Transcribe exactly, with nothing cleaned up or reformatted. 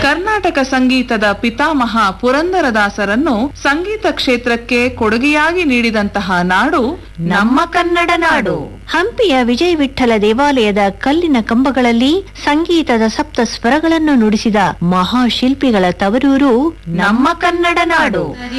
ಕರ್ನಾಟಕ ಸಂಗೀತದ ಪಿತಾಮಹ ಪುರಂದರದಾಸರನ್ನು ಸಂಗೀತ ಕ್ಷೇತ್ರಕ್ಕೆ ಕೊಡುಗೆಯಾಗಿ ನೀಡಿದಂತಹ ನಾಡು ನಮ್ಮ ಕನ್ನಡ ನಾಡು. ಹಂಪಿಯ ವಿಜಯ ವಿಠ್ಠಲ ದೇವಾಲಯದ ಕಲ್ಲಿನ ಕಂಬಗಳಲ್ಲಿ ಸಂಗೀತದ ಸಪ್ತ ಸ್ವರಗಳನ್ನು ನುಡಿಸಿದ ಮಹಾಶಿಲ್ಪಿಗಳ ತವರೂರು ನಮ್ಮ ಕನ್ನಡ ನಾಡು.